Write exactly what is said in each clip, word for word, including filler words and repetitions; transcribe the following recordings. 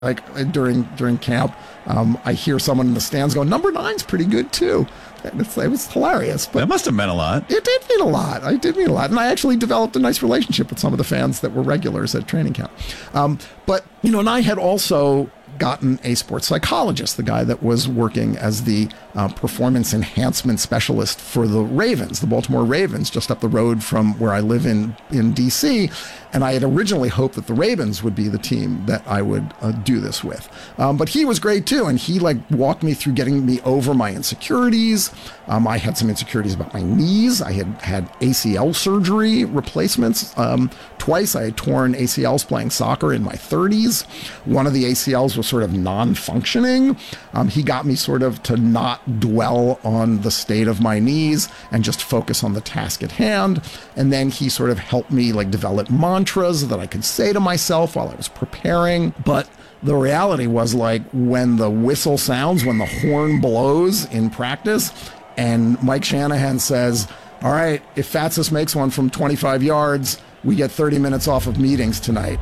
Like during during camp, um, I hear someone in the stands go, "Number nine's pretty good too." And it's, it was hilarious. But that must have meant a lot. It did mean a lot. I did mean a lot, and I actually developed a nice relationship with some of the fans that were regulars at training camp. Um, but you know, and I had also gotten a sports psychologist, the guy that was working as the uh, performance enhancement specialist for the Ravens, the Baltimore Ravens, just up the road from where I live in, in D C. And I had originally hoped that the Ravens would be the team that I would uh, do this with. Um, but he was great too. And he like walked me through getting me over my insecurities. Um, I had some insecurities about my knees. I had had A C L surgery replacements um, twice. I had torn A C Ls playing soccer in my thirties. One of the A C Ls was sort of non-functioning. Um, he got me sort of to not dwell on the state of my knees and just focus on the task at hand. And then he sort of helped me like develop mantras that I could say to myself while I was preparing. But the reality was, like, when the whistle sounds, when the horn blows in practice, and Mike Shanahan says, "All right, if Fatsis makes one from twenty-five yards, we get thirty minutes off of meetings tonight."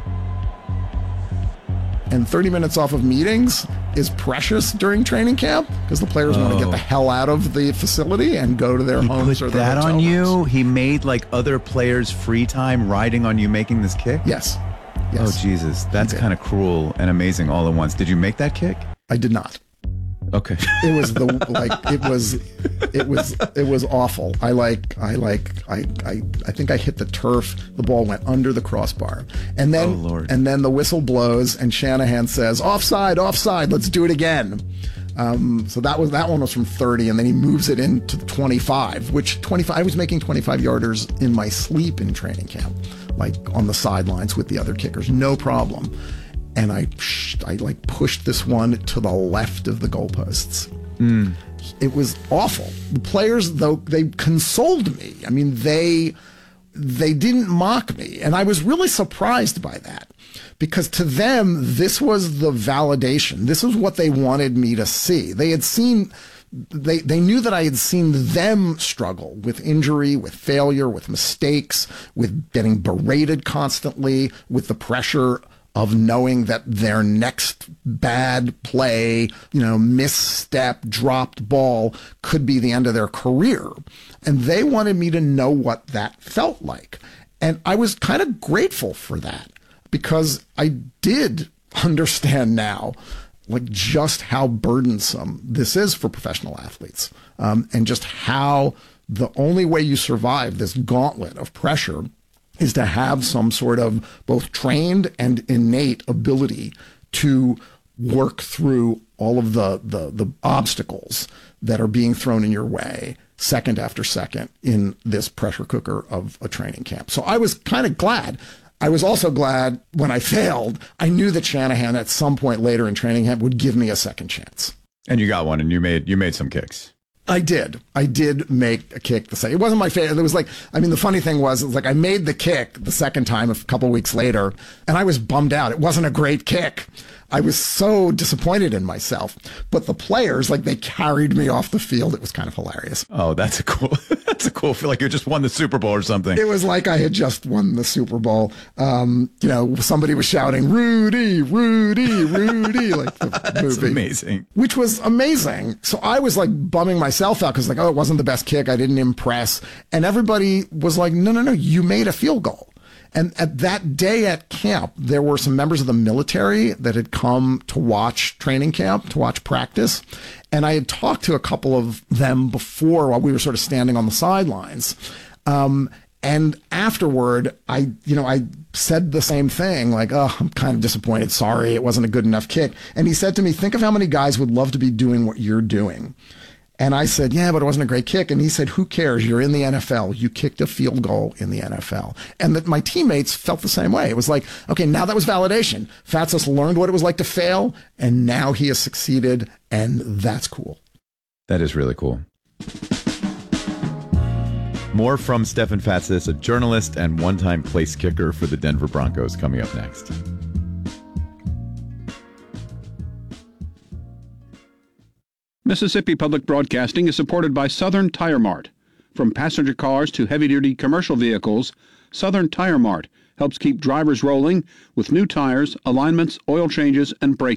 And thirty minutes off of meetings is precious during training camp because the players oh. want to get the hell out of the facility and go to their he homes put or their that hotel on you? rooms. He made like other players' free time riding on you making this kick? Yes. yes. Oh, Jesus. That's kind of cruel and amazing all at once. Did you make that kick? I did not. Okay. It was the like it was it was it was awful. I like I like I I I think I hit the turf. The ball went under the crossbar. And then oh, Lord. and then the whistle blows and Shanahan says, "Offside, offside, let's do it again." Um, so that was that one was from thirty, and then he moves it into twenty-five, which twenty-five I was making twenty-five yarders in my sleep in training camp, like on the sidelines with the other kickers, no problem. And I, I like pushed this one to the left of the goalposts. Mm. It was awful. The players, though, they consoled me. I mean, they they didn't mock me, and I was really surprised by that because to them, this was the validation. This is what they wanted me to see. They had seen. They they knew that I had seen them struggle with injury, with failure, with mistakes, with getting berated constantly, with the pressure of knowing that their next bad play, you know, misstep, dropped ball could be the end of their career. And they wanted me to know what that felt like. And I was kind of grateful for that because I did understand now, like, just how burdensome this is for professional athletes, um, and just how the only way you survive this gauntlet of pressure is to have some sort of both trained and innate ability to work through all of the, the, the obstacles that are being thrown in your way second after second in this pressure cooker of a training camp. So I was kind of glad. I was also glad when I failed, I knew that Shanahan at some point later in training camp would give me a second chance. And you got one, and you made you made some kicks. I did. I did make a kick the second. It wasn't my favorite. It was like, I mean, the funny thing was, it was like I made the kick the second time a couple weeks later, and I was bummed out. It wasn't a great kick. I was so disappointed in myself. But the players, like, they carried me off the field. It was kind of hilarious. Oh, that's a cool, that's a cool feel like you just won the Super Bowl or something. It was like I had just won the Super Bowl. Um, you know, somebody was shouting, "Rudy, Rudy, Rudy," like the that's movie. Amazing. Which was amazing. So I was like bumming myself out because like, oh, it wasn't the best kick. I didn't impress. And everybody was like, no, no, no, you made a field goal. And at that day at camp, there were some members of the military that had come to watch training camp, to watch practice. And I had talked to a couple of them before while we were sort of standing on the sidelines. Um, and afterward, I, you know, I said the same thing, like, oh, I'm kind of disappointed. Sorry, it wasn't a good enough kick. And he said to me, think of how many guys would love to be doing what you're doing. And I said, yeah, but it wasn't a great kick. And he said, who cares? You're in the N F L. You kicked a field goal in the N F L. And that my teammates felt the same way. It was like, okay, now that was validation. Fatsis learned what it was like to fail, and now he has succeeded, and that's cool. That is really cool. More from Stefan Fatsis, a journalist and one-time place kicker for the Denver Broncos, coming up next. Mississippi Public Broadcasting is supported by Southern Tire Mart. From passenger cars to heavy-duty commercial vehicles, Southern Tire Mart helps keep drivers rolling with new tires, alignments, oil changes, and brake